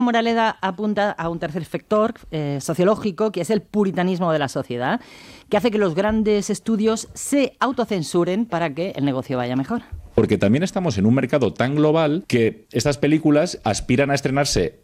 Moraleda apunta a un tercer factor sociológico, que es el puritanismo de la sociedad, que hace que los grandes estudios se autocensuren para que el negocio vaya mejor. Porque también estamos en un mercado tan global que estas películas aspiran a estrenarse